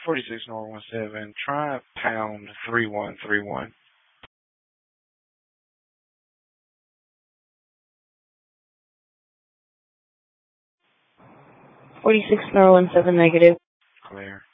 46 North 17. Try pound 3131. 46 North 17 negative. Clear.